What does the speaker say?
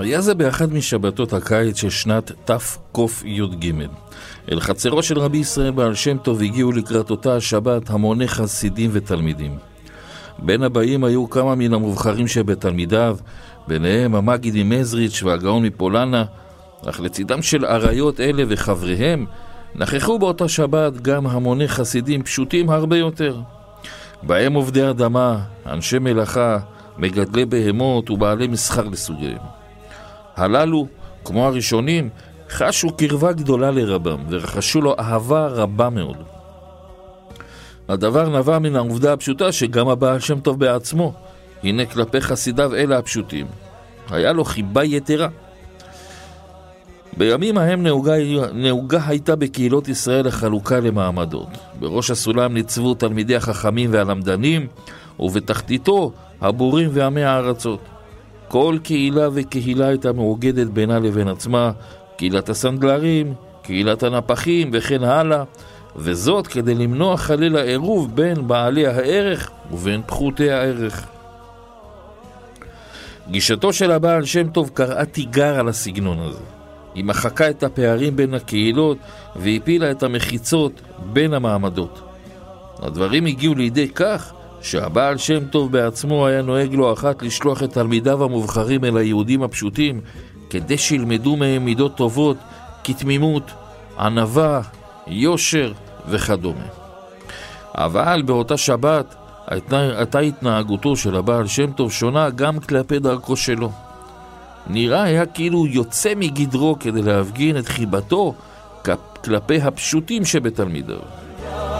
היה זה באחד משבתות הקיץ של שנת תק"י"ג. אל חצרו של רבי ישראל בעל שם טוב הגיעו לקראת אותה השבת המוני חסידים ותלמידים. בין הבאים היו כמה מן המובחרים שבתלמידיו, ביניהם המגיד ממזריץ' והגאון מפולנה, אך לצידם של עריות אלה וחבריהם נכחו באותה שבת גם המוני חסידים פשוטים הרבה יותר. בהם עובדי אדמה, אנשי מלאכה, מגדלי בהמות ובעלי מסחר לסוגיהם. הללו, כמו הראשונים, חשו קרבה גדולה לרבם ורחשו לו אהבה רבה מאוד. הדבר נבע מן העובדה הפשוטה שגם הבעל שם טוב בעצמו, הנה כלפי חסידיו אלה הפשוטים, היה לו חיבה יתרה. בימים ההם נהוגה הייתה בקהילות ישראל החלוקה למעמדות. בראש הסולם ניצבו תלמידי החכמים והלמדנים, ובתחתיתו הבורים ועמי הארצות. כל קהילה וקהילה הייתה מאוגדת בינה לבין עצמה, קהילת הסנדלרים, קהילת הנפחים וכן הלאה, וזאת כדי למנוע חלילה עירוב בין בעלי הערך ובין פחותי הערך. גישתו של הבעל שם טוב קראה תיגר על הסגנון הזה. היא מחקה את הפערים בין הקהילות והפילה את המחיצות בין המעמדות. הדברים הגיעו לידי כך שהבעל שם טוב בעצמו היה נוהג לו אחת לשלוח את תלמידיו המובחרים אל היהודים הפשוטים כדי שילמדו מהם מידות טובות כתמימות, ענווה, יושר וכדומה. אבל באותה שבת הייתה התנהגותו של הבעל שם טוב שונה גם כלפי דרכו שלו. נראה היה כאילו יוצא מגדרו כדי להפגין את חיבתו כלפי הפשוטים שבתלמידיו.